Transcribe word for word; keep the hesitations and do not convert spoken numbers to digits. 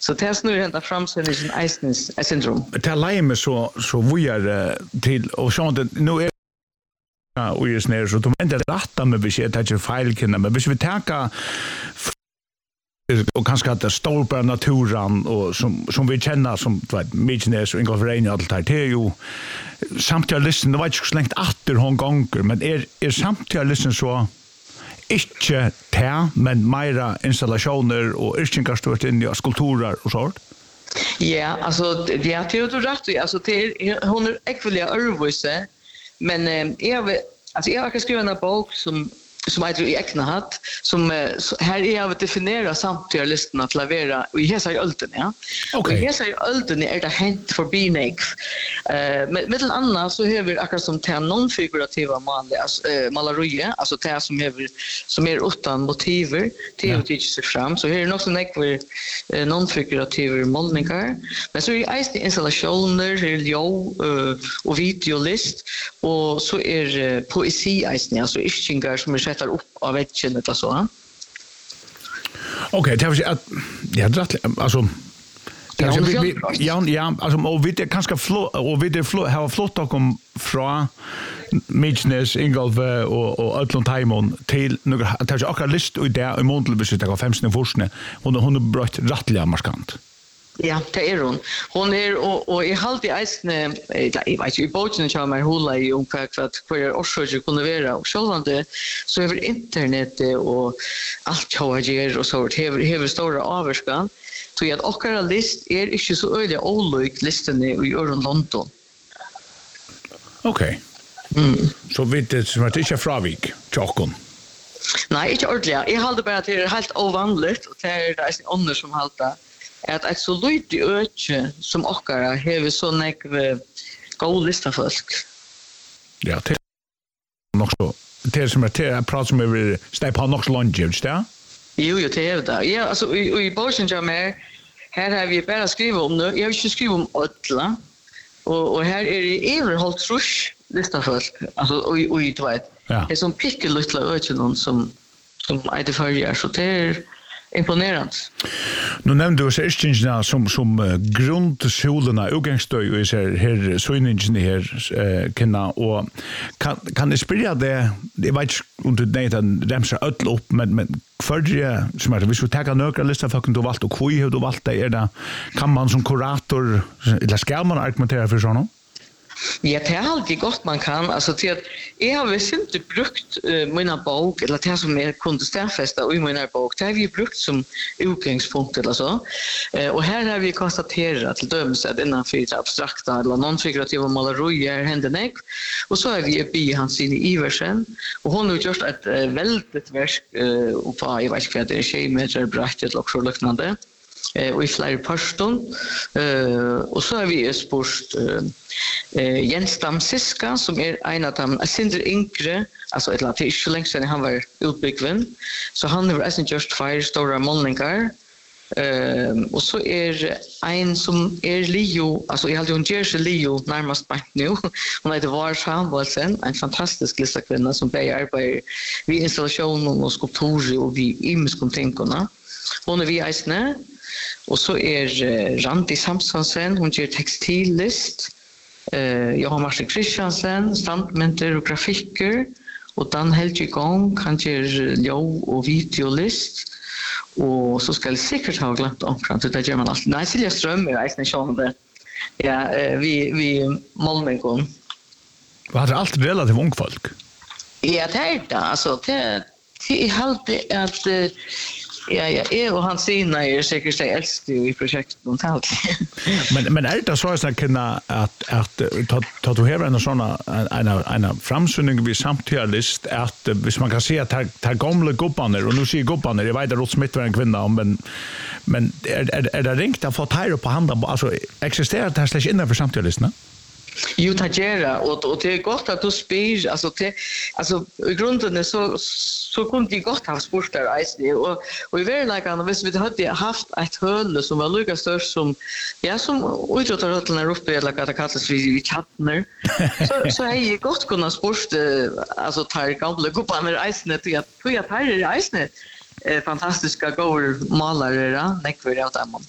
Så det är snurr ända framställningen eisens syndrom. Det lägger mig så så vidare till och så att nu är och just när så de ändrar rätta med besked att jag fel kan men hvis vi tar och kanske att det står på naturen och som som vi känner som vet Midnäs och Ingolf Reine allt det är ju samtidigt lyssna det var inte slängt åter hon gånger men är är samtidigt lyssna så inte tär men mera installationer och yrkingar stort in i skulpturer och sånt. Ja, alltså det är ju rätt alltså det är hon är ekviliga örvuse men eh, jag alltså jag har skrivit en bok som som heter I äkna hatt som här är jag att definiera samtliga listorna att lavera och här säger ölten ja. Okay. Och här säger ölten är det hänt för binek. Eh med mellan annat så har vi akkurat som te non-figurativa malare uh, malerier alltså te som har som är utan motiver till att ja. sig fram så här är det också nekvar uh, non-figurativa målningar men så är det i installationer religion uh, och videolist och så är uh, poesi isen alltså yrkingar som är sätter upp av väggen eller så. Okej, det vill säga att ja, alltså ja, vi, ja, ja, alltså och vi det kanske flå och vi det flå har flott och kom från Midnäs Ingolf och och Ötlund Taimon till några att jag också list och där i Montelbeslut av femton forskne och hon har brött rättliga markant. Ja, det är hon. Hon är och och i halt i eisne jag vet ju i boken så har hon i om vad för orsöker kunde vara och självande så över internet och allt jag gör och så det har stora avskan så att ochara list är inte så öliga olik listen i Öron London. Okej. Okay. Mm. Så vet det som att det är Fravik, Chokon. Nej, inte ordentligt. Jag håller bara att det är helt ovanligt och det är det är andra som halta att ett så lite öke som ochara har så nekve god lista folk. Ja, det är nog så. Det är som att jag pratar som över stäpp har nog så långt just där. Jo, jo, det är det. Ja, alltså i, i boken jag med här har vi bara skrivit om nu. Jag har inte skrivit om ötla. Och, och här är det överhållt trusch lista folk. Alltså, och, och du vet. Ja. Det är som pickelutla öke någon som som är det förgör. Så det är imponerande. Nu nämnde du yrkingarna som som uh, grundskolorna utgångsstöd och är här synningen här uh, kunna och kan kan det spela det det vet inte det den remsa öll upp men men för det som är hvis vi tar några lista för du valt och hur du valt det är det kan man som kurator eller ska man argumentera för såna? Ja, det är alltid gott man kan. Alltså till att jag har väl inte brukt uh, mina bok eller det som jag kunde stäffästa i mina bok. Det har vi brukt som utgångspunkt eller så. Uh, och här har vi konstaterat till döms att innanför abstrakta eller non-figurativa malerier händer nek. Och så har vi uppe i hans in i Iversen. Och hon har gjort ett uh, väldigt verk uh, och på, jag vet inte vad det är, tjugo meter brett eller också liknande. Eh, och i flera parston. Eh, och så har vi spurt eh, Jens Damsiska som är en av dem, Sindre Inkre, alltså ett lat så länge sedan han var utbyggven. Så han har även just fyra stora målningar. Eh, och så är en som är Leo, alltså jag hade hon Jersey Leo närmast bort nu. Hon heter Varshambolsen, en fantastisk listakvinna som börjar arbeta vid installation och skulpturer och vid imskontinkorna. Hon är vid Eisne. Och så är uh, Randi Samsonsen, hon gör textillist. Uh, jag har Martin Christiansen, standmynter och grafiker. Och Dan Helgegång, han gör ljud och videolist. Och så ska jag säkert ha glömt omkring, det gör man alltid. Nej, Silja Ström är Eisne sjönde. Ja, uh, vi, vi Malmögon. Var det allt relativt ung folk? Ja, det är det. Alltså, det, det är alltid att... Uh, Ja, ja, är och han sina är säkert det äldste i projektet totalt. men men är det så att kunna att att ta ta du här en såna en en framsynning vi samtidigt list att hvis man kan se att här gamla gubbarna och nu ser gubbarna jag vet att Rot Smith var en kvinna men men är är, är det ringt att få tajra på handen alltså existerar det här slash innanför samtidigt listorna? Jo, Tajera, och, och det är gott att du spyr, alltså, det, alltså i grunden är så, så kunde det gott ha spurt där eisne, och, och i verkligheten, hvis vi hade haft ett höle som var lika störst som, ja, som utrådtarhötlen är uppe, eller vad det kallas vid, vid kattner, så, så är jag gott kunnat spurt, alltså, tar gamla gubbarna eisne, till att, till att här är eisne, fantastiska gård malare, nekver av dem.